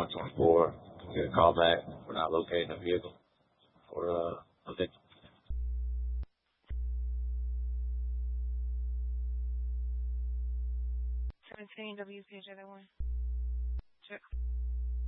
124. Get a call back. We're not locating a vehicle for a victim. 17 WPJ, that one. Check.